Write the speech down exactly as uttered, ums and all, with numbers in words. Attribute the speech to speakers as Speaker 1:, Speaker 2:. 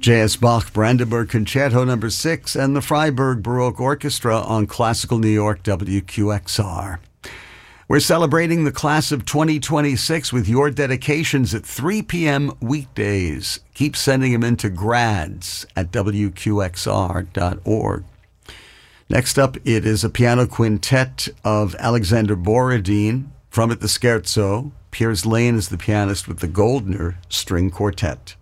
Speaker 1: J S. Bach Brandenburg Concerto Number six and the Freiburg Baroque Orchestra on Classical New York W Q X R. We're celebrating the class of twenty twenty-six with your dedications at three p.m. weekdays. Keep sending them into grads at W Q X R dot org. Next up, it is a piano quintet of Alexander Borodin. From it, the Scherzo. Piers Lane is the pianist with the Goldner String Quartet.